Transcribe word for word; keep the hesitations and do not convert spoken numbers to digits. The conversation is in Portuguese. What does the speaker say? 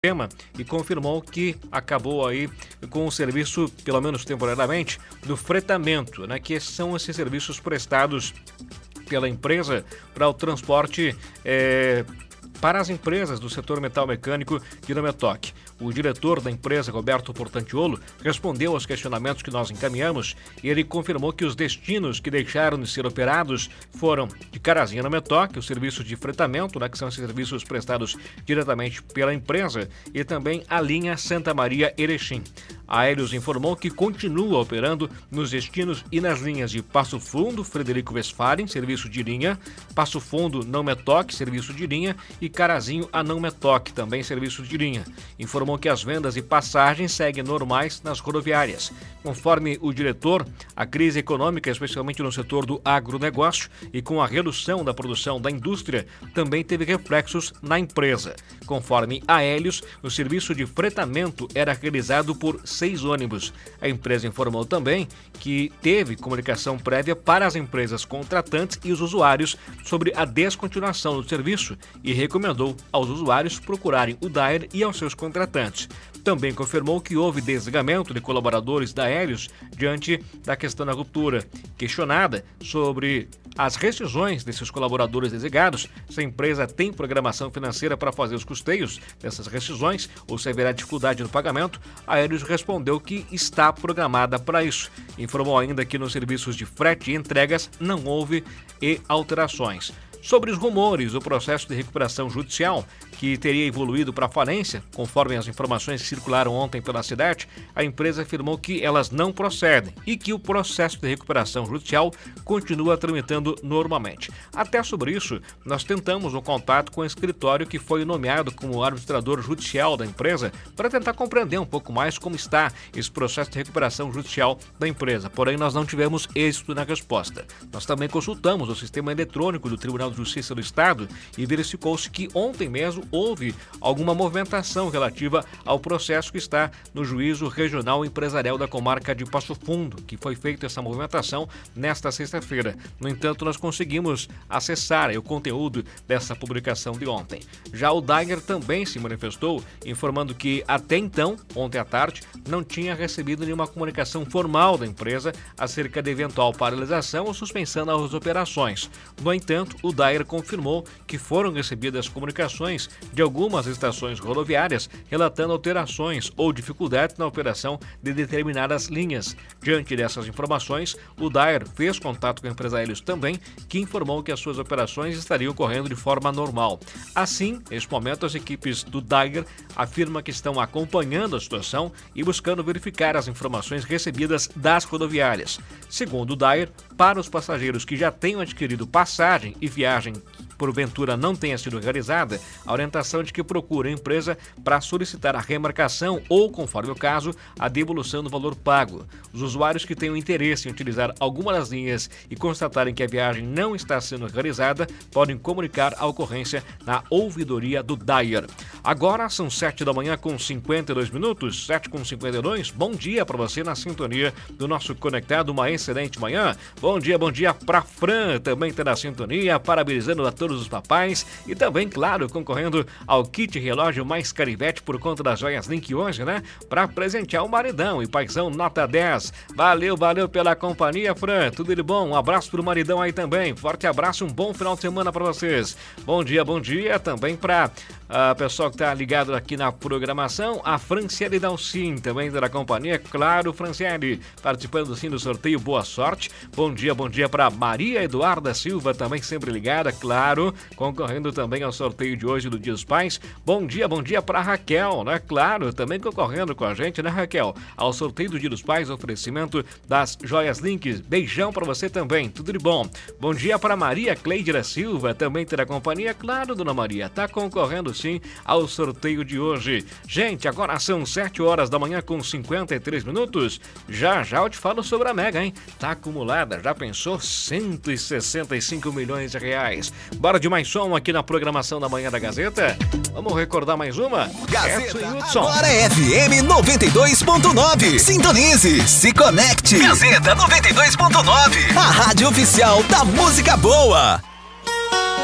tema e confirmou que acabou aí com o serviço, pelo menos temporariamente, do fretamento, né, que são esses serviços prestados pela empresa para o transporte é, para as empresas do setor metal mecânico de Nametoc. O diretor da empresa, Roberto Portantiolo, respondeu aos questionamentos que nós encaminhamos e ele confirmou que os destinos que deixaram de ser operados foram de Carazinho Nametoc, o serviço de fretamento, né, que são esses serviços prestados diretamente pela empresa, e também a linha Santa Maria Erechim. A Aéreos informou que continua operando nos destinos e nas linhas de Passo Fundo, Frederico Westphalen, serviço de linha, Passo Fundo, Não Metoc, serviço de linha, e Carazinho a Não Metoc, também serviço de linha. Informou que as vendas e passagens seguem normais nas rodoviárias. Conforme o diretor, a crise econômica, especialmente no setor do agronegócio e com a redução da produção da indústria, também teve reflexos na empresa. Conforme a Aéreos, o serviço de fretamento era realizado por seis ônibus. A empresa informou também que teve comunicação prévia para as empresas contratantes e os usuários sobre a descontinuação do serviço e recomendou aos usuários procurarem o Dair e aos seus contratantes. Também confirmou que houve desligamento de colaboradores da Aéreos diante da questão da ruptura. Questionada sobre as rescisões desses colaboradores desligados, se a empresa tem programação financeira para fazer os custeios dessas rescisões ou se haverá dificuldade no pagamento, a Aéreos respondeu que está programada para isso. Informou ainda que nos serviços de frete e entregas não houve e alterações. Sobre os rumores do processo de recuperação judicial, que teria evoluído para falência, conforme as informações que circularam ontem pela cidade, a empresa afirmou que elas não procedem e que o processo de recuperação judicial continua tramitando normalmente. Até sobre isso, nós tentamos um contato com o escritório que foi nomeado como arbitrador judicial da empresa para tentar compreender um pouco mais como está esse processo de recuperação judicial da empresa, porém nós não tivemos êxito na resposta. Nós também consultamos o sistema eletrônico do Tribunal de Justiça do Estado e verificou-se que ontem mesmo houve alguma movimentação relativa ao processo que está no Juízo Regional Empresarial da Comarca de Passo Fundo, que foi feita essa movimentação nesta sexta-feira. No entanto, nós conseguimos acessar o conteúdo dessa publicação de ontem. Já o Dair também se manifestou, informando que até então, ontem à tarde, não tinha recebido nenhuma comunicação formal da empresa acerca de eventual paralisação ou suspensão das operações. No entanto, o Dair confirmou que foram recebidas comunicações de algumas estações rodoviárias relatando alterações ou dificuldades na operação de determinadas linhas. Diante dessas informações, o Dair fez contato com a empresa Aéreos também, que informou que as suas operações estariam ocorrendo de forma normal. Assim, neste momento, as equipes do Dair afirmam que estão acompanhando a situação e buscando verificar as informações recebidas das rodoviárias. Segundo o Dair, para os passageiros que já tenham adquirido passagem e viagem porventura não tenha sido realizada, a orientação de que procure a empresa para solicitar a remarcação ou, conforme o caso, a devolução do valor pago. Os usuários que tenham interesse em utilizar alguma das linhas e constatarem que a viagem não está sendo realizada, podem comunicar a ocorrência na ouvidoria do Dair. Agora são sete da manhã com cinquenta e dois minutos, sete com cinquenta e dois. Bom dia para você na sintonia do nosso Conectado, uma excelente manhã. Bom dia, bom dia para Fran, também está na sintonia, parabenizando a todos os papais e também, claro, concorrendo ao kit relógio mais Carivete por conta das joias Link hoje, né? Para presentear o maridão e paizão nota dez. Valeu, valeu pela companhia, Fran. Tudo de bom. Um abraço pro maridão aí também. Forte abraço, um bom final de semana para vocês. Bom dia, bom dia também para a uh, pessoal que tá ligado aqui na programação, a Franciele Dalcin, também da companhia, claro, Franciele, participando sim do sorteio, boa sorte. Bom dia, bom dia para Maria Eduarda Silva, também sempre ligada, claro, concorrendo também ao sorteio de hoje do Dia dos Pais. Bom dia, bom dia para Raquel, né? Claro, também concorrendo com a gente, né, Raquel? Ao sorteio do Dia dos Pais, oferecimento das Joias Links. Beijão para você também, tudo de bom. Bom dia para Maria Cleide da Silva, também terá companhia, claro, dona Maria, tá concorrendo sim ao sorteio de hoje. Gente, agora são sete horas da manhã com cinquenta e três minutos. Já já eu te falo sobre a Mega, hein? Tá acumulada, já pensou? cento e sessenta e cinco milhões de reais. Bora de mais som aqui na programação da Manhã da Gazeta. Vamos recordar mais uma? Gazeta agora é F M noventa e dois ponto nove. Sintonize, se conecte. Gazeta noventa e dois ponto nove. A rádio oficial da música boa.